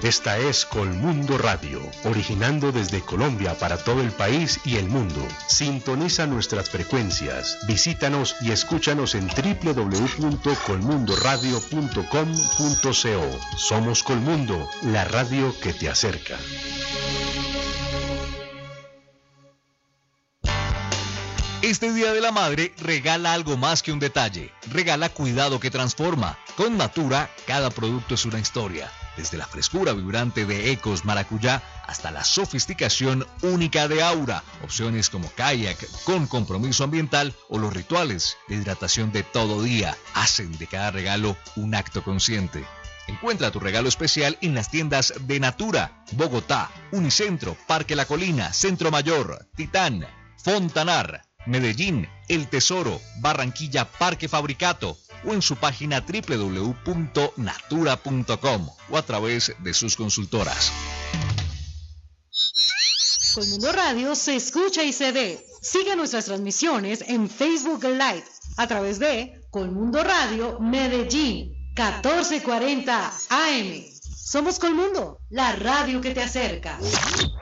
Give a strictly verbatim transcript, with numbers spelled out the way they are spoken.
Esta es Colmundo Radio, originando desde Colombia para todo el país y el mundo. Sintoniza nuestras frecuencias, visítanos y escúchanos en doble u doble u doble u punto colmundo radio punto com punto co. Somos Colmundo, la radio que te acerca. Este Día de la Madre, regala algo más que un detalle. Regala cuidado que transforma. Con Natura, cada producto es una historia. Desde la frescura vibrante de Ecos Maracuyá hasta la sofisticación única de Aura. Opciones como kayak con compromiso ambiental o los rituales de hidratación de todo día hacen de cada regalo un acto consciente. Encuentra tu regalo especial en las tiendas de Natura, Bogotá, Unicentro, Parque La Colina, Centro Mayor, Titán, Fontanar, Medellín, El Tesoro, Barranquilla, Parque Fabricato o en su página doble u doble u doble u punto natura punto com o a través de sus consultoras. Colmundo Radio se escucha y se ve. Sigue nuestras transmisiones en Facebook Live a través de Colmundo Radio Medellín, catorce cuarenta A M. Somos Colmundo, la radio que te acerca.